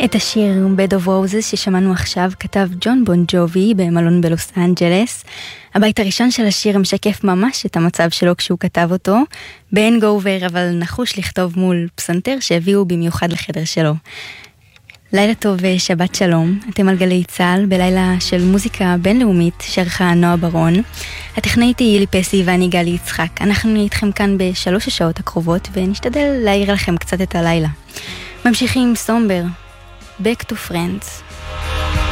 את השיר Bed of Roses ששמענו עכשיו כתב ג'ון בון ג'ובי במלון בלוס אנג'לס. הבית הראשון של השיר משקף ממש את המצב שלו כשהוא כתב אותו, בהנגאובר אבל נחוש לכתוב מול פסנתר שהביאו במיוחד לחדר שלו. לילה טוב ושבת שלום, אתם על גלי צהל בלילה של מוזיקה בינלאומית שערכה נועה ברון. הטכנאית היא ילי פסי ואני גלי יצחק. אנחנו נהיה איתכם כאן בשלוש השעות הקרובות ונשתדל להעיר לכם קצת את הלילה. ממשיכים עם סומבר, Back to Friends.